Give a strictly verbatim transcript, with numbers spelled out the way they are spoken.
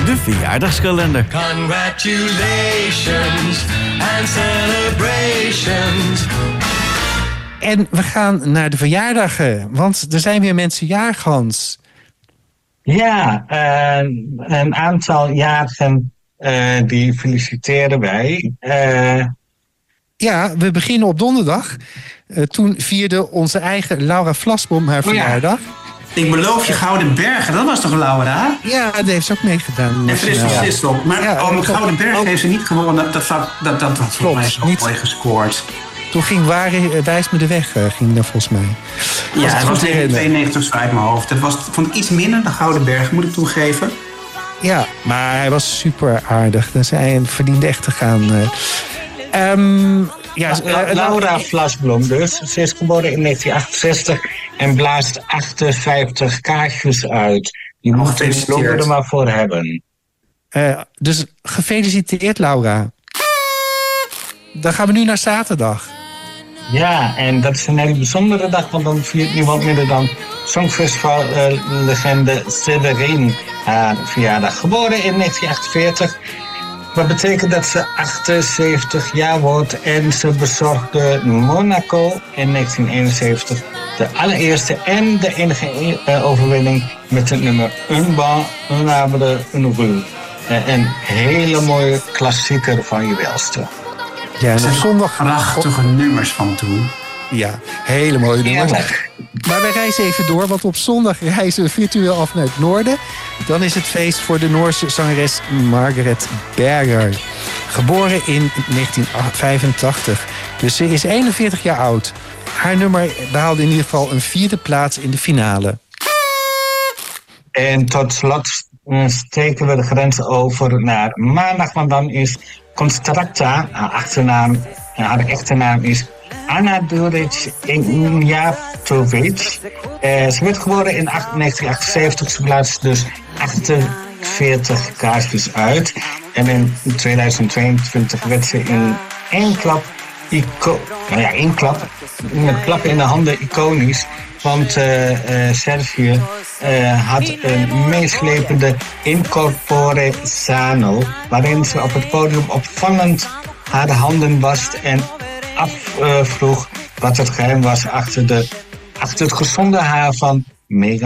de verjaardagskalender. Congratulations and celebrations. En we gaan naar de verjaardagen, want er zijn weer mensen jarig, Hans. Ja, uh, een aantal jarigen uh, die feliciteren wij. Uh, Ja, we beginnen op donderdag. Uh, toen vierde onze eigen Laura Vlasboom haar verjaardag. Oh ja. Ik beloof je Gouden Bergen, dat was toch Laura? Ja, dat heeft ze ook meegedaan. En Fris van Sissel. Maar ja, om Gouden Bergen ook, heeft ze niet gewonnen. Dat, dat, dat, dat, dat was volgens mij zo niet mooi gescoord. Toen ging Ware Wijs me de weg, uh, ging dat volgens mij. Ja, het was tweeënnegentig uit mijn hoofd. Dat was, vond ik iets minder dan Gouden Bergen, moet ik toegeven. Ja, maar hij was super aardig. Dus hij verdiende echt te gaan. Uh, um, ja, uh, Laura Vlasblom dus. Ze is geboren in negentien achtenzestig en blaast achtenvijftig kaarsjes uit. Je oh, moet de bloemen er maar voor hebben. Uh, dus gefeliciteerd, Laura. Dan gaan we nu naar zaterdag. Ja, en dat is een hele bijzondere dag, want dan viert niemand minder dan Songfestival-legende uh, Severine haar verjaardag. Geboren in negentien achtenveertig. Wat betekent dat ze achtenzeventig jaar wordt en ze bezorgde Monaco in negentien eenenzeventig de allereerste en de enige uh, overwinning met het nummer Un Bon, Un Arbre, Un Rue. Uh, een hele mooie klassieker van je welste. Ja, en op zondag prachtige nummers van toen. Ja, hele mooie nummers. Ja. Maar wij reizen even door, want op zondag reizen we virtueel af naar het noorden. Dan is het feest voor de Noorse zangeres Margaret Berger. Geboren in negentien vijfentachtig. Dus ze is eenenveertig jaar oud. Haar nummer behaalde in ieder geval een vierde plaats in de finale. En tot slot steken we de grens over naar maandag, want dan is Constracta, haar achternaam, haar echte naam is Anna Duric Injatovic. Uh, ze werd geboren in negentien achtenzeventig, ze plaatste dus achtenveertig kaarsjes uit. En in tweeduizend tweeëntwintig werd ze in één klap, ico- nou ja, één klap, met klappen in de handen iconisch. Want uh, uh, Servië uh, had een meeslepende incorpore sano, waarin ze op het podium opvallend haar handen wast en afvroeg uh, wat het geheim was achter, de, achter het gezonde haar van Meghan